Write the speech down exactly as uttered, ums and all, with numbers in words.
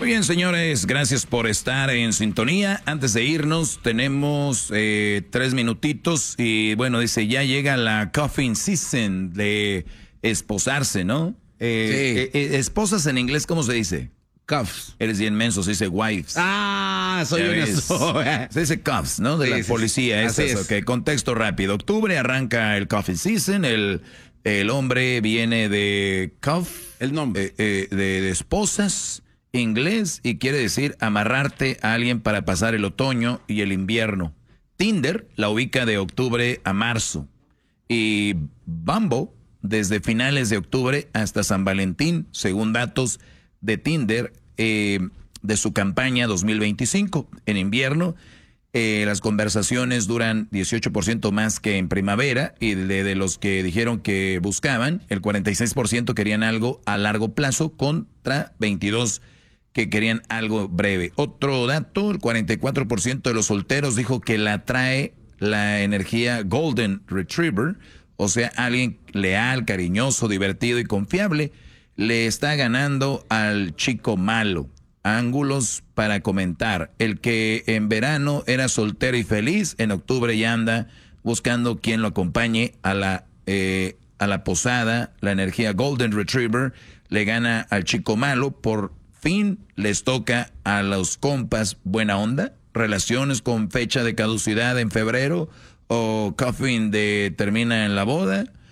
Muy bien, señores, gracias por estar en sintonía. Antes de irnos, tenemos eh, tres minutitos y bueno, dice, ya llega la cuffing season de esposarse, ¿no? Eh, Sí. eh, eh, esposas en inglés, ¿cómo se dice? Cuffs. Eres bien menso, se dice wives. Ah, soy Ya una ves. sola. Se dice cuffs, ¿no? De Sí, la sí, sí. policía. Así Esas, es. ok, contexto rápido. Octubre arranca el cuffing season. El, el hombre viene de cuff. El nombre. eh, eh, de, de esposas, inglés, y quiere decir amarrarte a alguien para pasar el otoño y el invierno. Tinder la ubica de octubre a marzo. Y Bumble desde finales de octubre hasta San Valentín, según datos de Tinder, eh, de su campaña dos mil veinticinco. En invierno, eh, las conversaciones duran dieciocho por ciento más que en primavera, y de, de los que dijeron que buscaban, el cuarenta y seis por ciento querían algo a largo plazo contra veintidós por ciento que querían algo breve. Otro dato, el cuarenta y cuatro por ciento de los solteros dijo que la atrae la energía Golden Retriever, o sea, alguien leal, cariñoso, divertido y confiable. Le está ganando al chico malo. Ángulos para comentar. El que en verano era soltero y feliz, en octubre ya anda buscando quien lo acompañe a la, eh, a la posada. La energía Golden Retriever le gana al chico malo. Por fin les toca a los compas buena onda. Relaciones con fecha de caducidad en febrero o coffin de termina en la boda.